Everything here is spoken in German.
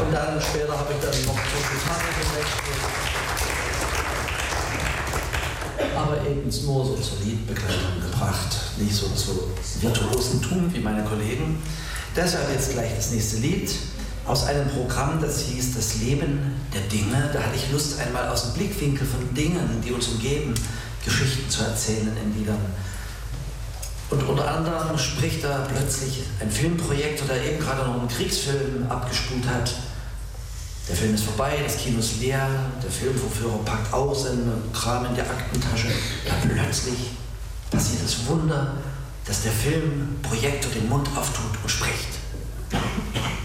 Und dann später habe ich dann noch zur Gitarre gewechselt. Aber eben nur so zur Liedbegleitung gebracht. Nicht so Virtuosentum wie meine Kollegen. Deshalb jetzt gleich das nächste Lied aus einem Programm, das hieß Das Leben der Dinge. Da hatte ich Lust, einmal aus dem Blickwinkel von Dingen, die uns umgeben, Geschichten zu erzählen in Liedern. Und unter anderem spricht da plötzlich ein Filmprojekt oder eben gerade noch einen Kriegsfilm abgespult hat. Der Film ist vorbei, das Kino ist leer, der Filmvorführer packt aus seinen Kram in die Aktentasche. Ja, plötzlich passiert das Wunder, dass der Filmprojektor den Mund auftut und spricht.